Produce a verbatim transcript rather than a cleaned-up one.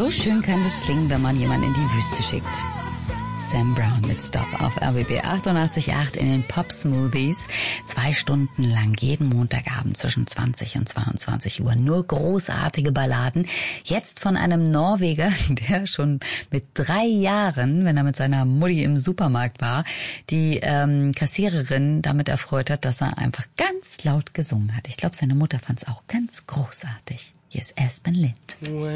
So schön kann das klingen, wenn man jemanden in die Wüste schickt. Sam Brown mit Stop auf R B B achtundachtzig Komma acht in den Pop Smoothies. Zwei Stunden lang jeden Montagabend zwischen zwanzig und zweiundzwanzig Uhr. Nur großartige Balladen. Jetzt von einem Norweger, der schon mit drei Jahren, wenn er mit seiner Mutti im Supermarkt war, die ähm, Kassiererin damit erfreut hat, dass er einfach ganz laut gesungen hat. Ich glaube, seine Mutter fand es auch ganz großartig. Hier ist Aspen Lind.